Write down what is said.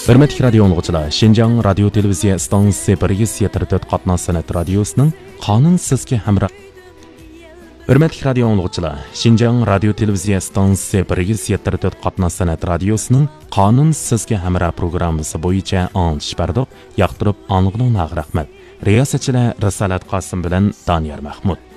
Hürmetli radio anlıqçılar, Şinjan Radio Televiziya stansiyasi 174 qatnash san'at radiosining qonun sizga hamroh. Hürmetli radio anlıqçılar, Şinjan Radio Televiziya stansiyasi 174 qatnash san'at radiosining qonun sizga hamroh programmasi bo'yicha anglish bardoq, yoqtirib anlıqning rahmat. Riyosatchilar Risolat Qosim bilan Daniyar Mahmud.